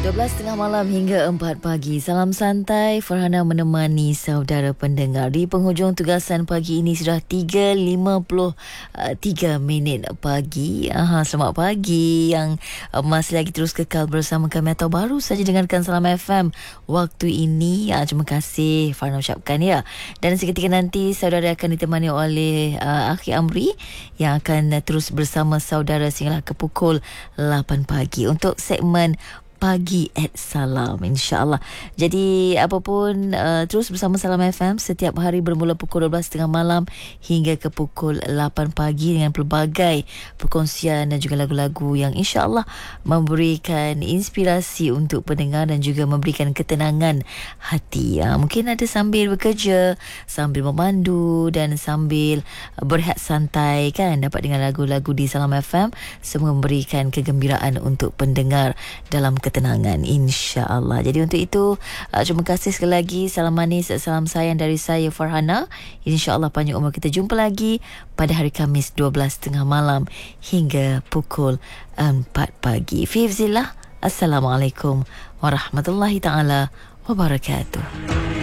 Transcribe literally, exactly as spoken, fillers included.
dua belas tengah malam hingga empat pagi. Salam santai, Farhana menemani saudara pendengar. Di penghujung tugasan pagi ini sudah tiga lima puluh tiga minit pagi. Aha, selamat pagi yang uh, masih lagi terus kekal bersama kami atau baru saja dengarkan Salam F M waktu ini. Uh, terima kasih Farhana ucapkan ya. Dan seketika nanti saudara akan ditemani oleh uh, Akhi Amri yang akan uh, terus bersama saudara sehingga ke pukul lapan pagi untuk segmen Pagi at Salam, insyaAllah. Jadi apapun uh, terus bersama Salam F M setiap hari bermula pukul dua belas tiga puluh malam hingga ke pukul lapan pagi dengan pelbagai perkongsian dan juga lagu-lagu yang insyaAllah memberikan inspirasi untuk pendengar dan juga memberikan ketenangan hati. Uh, mungkin ada sambil bekerja, sambil memandu dan sambil berehat santai kan, dapat dengar lagu-lagu di Salam F M. Semua memberikan kegembiraan untuk pendengar dalam ketenangan tenangan, insya-Allah. Jadi untuk itu uh, terima kasih sekali lagi. Salam manis, salam sayang dari saya Farhana. Insya-Allah panjang umur. Kita jumpa lagi pada hari Khamis dua belas tiga puluh malam hingga pukul empat pagi. Fi hifzillah. Assalamualaikum warahmatullahi taala wabarakatuh.